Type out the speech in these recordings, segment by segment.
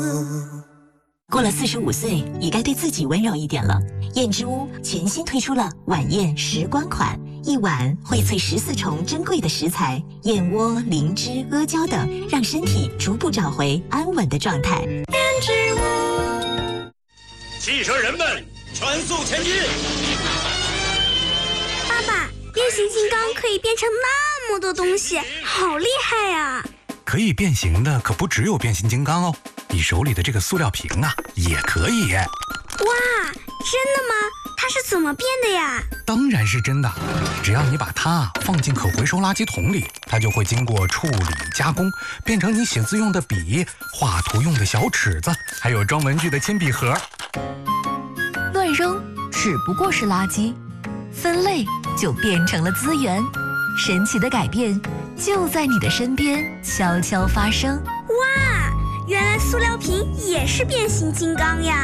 过了45岁，也该对自己温柔一点了。燕之屋全新推出了晚宴时光款，一碗荟萃14重珍贵的食材，燕窝、灵芝、阿胶等，让身体逐步找回安稳的状态。燕之屋， 汽车人们，全速前进！ 爸爸，变形金刚可以变成那么多东西，好厉害呀！ 可以变形的可不只有变形金刚哦，你手里的这个塑料瓶啊，也可以。 哇，真的吗？它是怎么变的呀？ 当然是真的，只要你把它放进可回收垃圾桶里，它就会经过处理加工，变成你写字用的笔、画图用的小尺子，还有装文具的铅笔盒。 乱扔只不过是垃圾，分类就变成了资源。神奇的改变就在你的身边悄悄发生。 哇，原来塑料瓶也是变形金刚呀！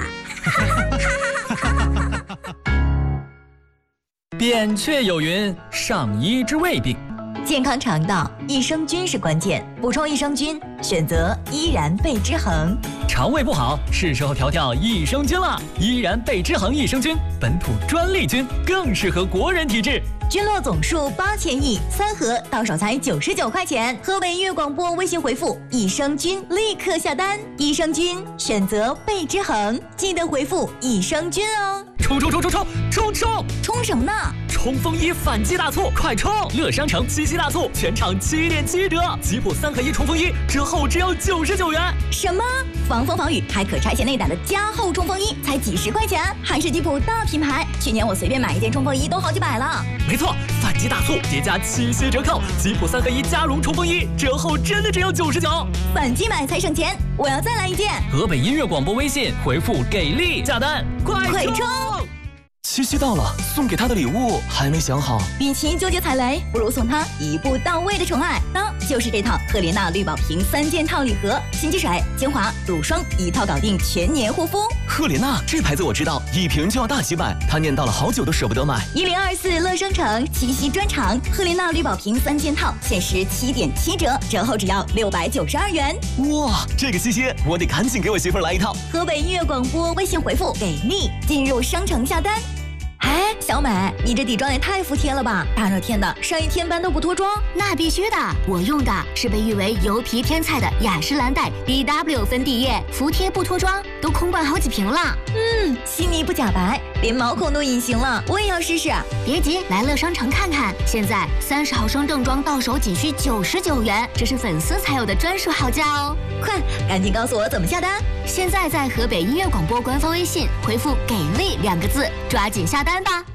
扁鹊有云：上医之未病。 健康肠道，益生菌是关键，补充益生菌，选择依然贝之恒。 肠胃不好，是时候调调益生菌了。依然贝之恒益生菌，本土专利菌，更适合国人体质。 菌落总数8000亿，3盒到手才99块钱。河北音乐广播微信回复益生菌，立刻下单。益生菌选择贝之恒，记得回复益生菌哦。 冲！ 冲什么呢？ 冲锋衣反季大促，快冲！乐商城7夕大促，全场7.7折，吉普3合1冲锋衣折后只要99元。 什么？防风防雨还可拆卸内胆的加厚冲锋衣才几十块钱，还是吉普大品牌。去年我随便买一件冲锋衣都好几百了。 没错，反季大促叠加7夕折扣，吉普3合1加绒冲锋衣折后真的只要99， 反季买才省钱，我要再来一件。 河北音乐广播微信回复给力下单，快冲！ 七夕到了，送给他的礼物还没想好。 与其纠结踩雷，不如送他一步到位的宠爱，那就是这套赫莲娜绿宝瓶3件套礼盒，洗洁水、精华、乳霜一套搞定全年护肤。 赫莲娜这牌子我知道，一瓶就要大几百，他念叨了好久都舍不得买。 1024乐商城七夕专场，赫莲娜绿宝瓶3件套，限时7.7折，折后只要692元。 哇，这个七夕我得赶紧给我媳妇儿来一套。 河北音乐广播微信回复给力，进入商城下单。哎，小美，你这底妆也太服帖了吧！大热天的，上一天班都不脱妆？ 那必须的，我用的是被誉为油皮天菜的雅诗兰黛 BW 粉底液，服帖不脱妆，都空灌好几瓶了。 细腻不假白，连毛孔都隐形了，我也要试试。 别急，来乐商城看看，现在30毫升正装到手仅需99元，这是粉丝才有的专属好价哦！ 快，赶紧告诉我怎么下单！ 现在在河北音乐广播官方微信回复“给力”2个字，抓紧下单吧。